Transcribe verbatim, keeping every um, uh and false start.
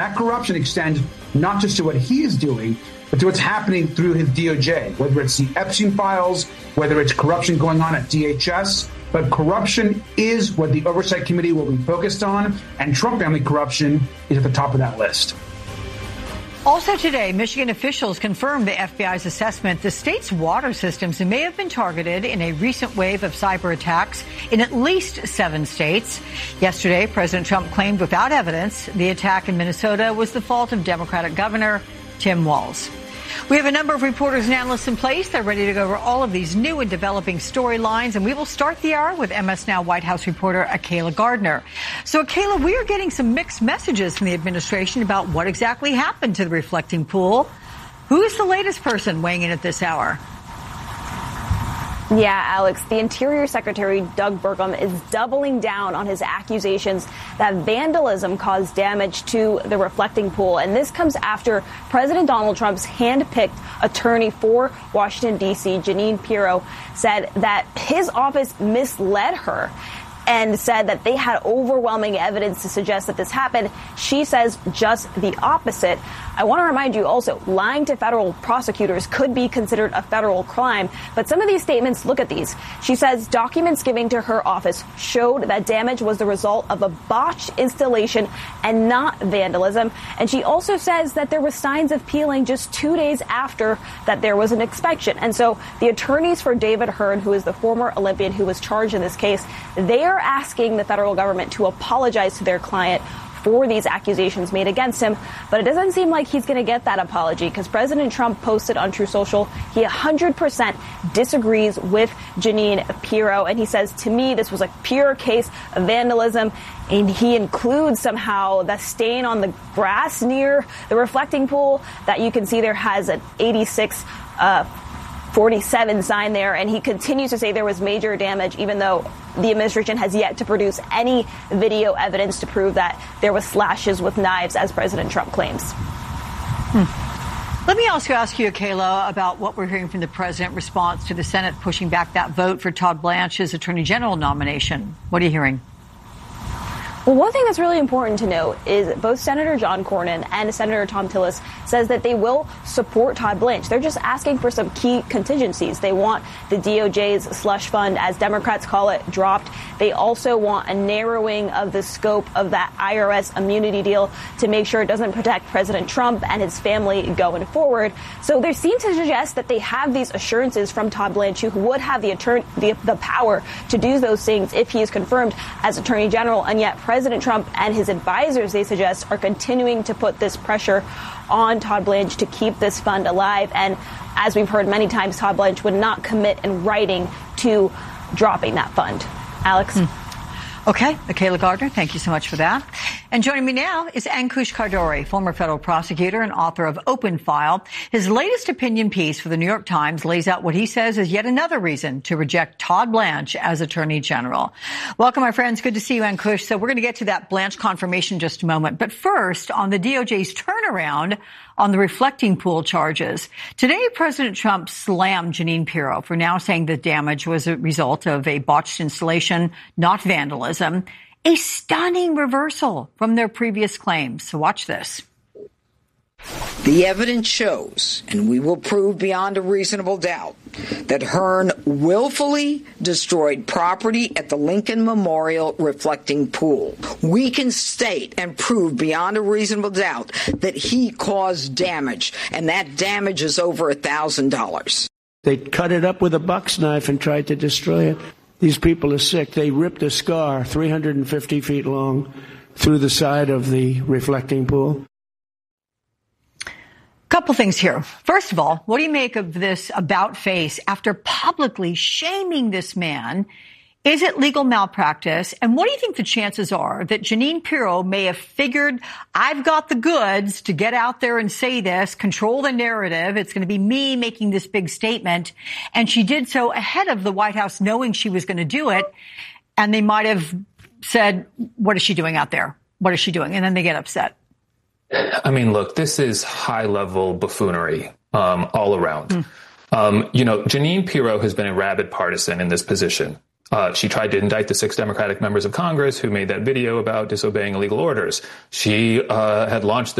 That corruption extends not just to what he is doing, but to what's happening through his D O J, whether it's the Epstein files, whether it's corruption going on at D H S. But corruption is what the Oversight Committee will be focused on, and Trump family corruption is at the top of that list. Also today, Michigan officials confirmed the F B I's assessment the state's water systems may have been targeted in a recent wave of cyber attacks in at least seven states. Yesterday, President Trump claimed without evidence the attack in Minnesota was the fault of Democratic Governor Tim Walz. We have a number of reporters and analysts in place. They're ready to go over all of these new and developing storylines. And we will start the hour with M S Now White House reporter Akayla Gardner. So, Akayla, we are getting some mixed messages from the administration about what exactly happened to the reflecting pool. Who is the latest person weighing in at this hour? Yeah, Alex, the Interior Secretary Doug Burgum is doubling down on his accusations that vandalism caused damage to the reflecting pool. And this comes after President Donald Trump's hand-picked attorney for Washington, D C, Jeanine Pirro, said that his office misled her and said that they had overwhelming evidence to suggest that this happened. She says just the opposite. I want to remind you also, lying to federal prosecutors could be considered a federal crime. But some of these statements, look at these. She says documents given to her office showed that damage was the result of a botched installation and not vandalism. And she also says that there were signs of peeling just two days after that there was an inspection. And so the attorneys for David Hearn, who is the former Olympian who was charged in this case, they are asking the federal government to apologize to their client for these accusations made against him. But it doesn't seem like he's going to get that apology, because President Trump posted on Truth Social he one hundred percent disagrees with Jeanine Pirro. And he says, to me, this was a pure case of vandalism. And he includes somehow the stain on the grass near the reflecting pool that you can see there has an eighty-six uh forty-seven sign there, and he continues to say there was major damage, even though the administration has yet to produce any video evidence to prove that there was slashes with knives, as President Trump claims. Hmm. Let me also ask you, Akayla, about what we're hearing from the president in response to the Senate pushing back that vote for Todd Blanche's Attorney General nomination. What are you hearing? Well, one thing that's really important to note is both Senator John Cornyn and Senator Thom Tillis says that they will support Todd Blanche. They're just asking for some key contingencies. They want the D O J's slush fund, as Democrats call it, dropped. They also want a narrowing of the scope of that I R S immunity deal to make sure it doesn't protect President Trump and his family going forward. So they seem to suggest that they have these assurances from Todd Blanche, who would have the, attorney, the, the power to do those things if he is confirmed as Attorney General, and yet President Trump and his advisors, they suggest, are continuing to put this pressure on Todd Blanche to keep this fund alive. And as we've heard many times, Todd Blanche would not commit in writing to dropping that fund. Alex? Hmm. Okay. Akayla Gardner, thank you so much for that. And joining me now is Ankush Khardori, former federal prosecutor and author of Open File. His latest opinion piece for the New York Times lays out what he says is yet another reason to reject Todd Blanche as Attorney General. Welcome, my friends. Good to see you, Ankush. So we're going to get to that Blanche confirmation in just a moment. But first, on the D O J's turnaround on the reflecting pool charges. Today, President Trump slammed Jeanine Pirro for now saying the damage was a result of a botched installation, not vandalism. A stunning reversal from their previous claims. So watch this. The evidence shows, and we will prove beyond a reasonable doubt, that Hearn willfully destroyed property at the Lincoln Memorial reflecting pool. We can state and prove beyond a reasonable doubt that he caused damage, and that damage is over a thousand dollars. They cut it up with a buck's knife and tried to destroy it. These people are sick. They ripped a scar three hundred fifty feet long through the side of the reflecting pool. Couple things here. First of all, what do you make of this about face after publicly shaming this man? Is it legal malpractice? And what do you think the chances are that Jeanine Pirro may have figured, I've got the goods to get out there and say this, control the narrative. It's going to be me making this big statement. And she did so ahead of the White House knowing she was going to do it. And they might have said, what is she doing out there? What is she doing? And then they get upset. I mean, look, this is high-level buffoonery um, all around. Mm. Um, you know, Jeanine Pirro has been a rabid partisan in this position. Uh, she tried to indict the six Democratic members of Congress who made that video about disobeying illegal orders. She uh, had launched the